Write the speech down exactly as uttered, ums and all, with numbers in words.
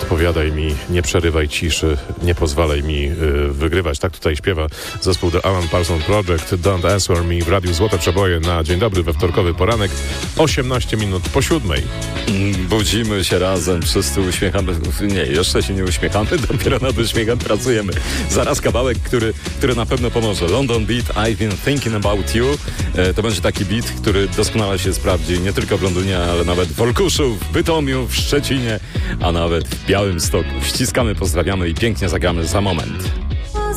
odpowiadaj mi, nie przerywaj ciszy, nie pozwalaj mi y, wygrywać. Tak tutaj śpiewa zespół The Alan Parsons Project. Don't Answer Me w Radiu Złote Przeboje na dzień dobry we wtorkowy poranek, osiemnaście minut po siódmej. Budzimy się razem, wszyscy uśmiechamy. Nie, jeszcze się nie uśmiechamy, dopiero nad uśmiechem pracujemy. Zaraz kawałek, który, który na pewno pomoże. London Beat, I've Been Thinking About You. E, to będzie taki beat, który doskonale się sprawdzi nie tylko w Londynie, ale nawet w Olkuszu, w Bytomiu, w Szczecinie, a nawet w Białymstoku. Ściskamy, pozdrawiamy i pięknie zagramy za moment.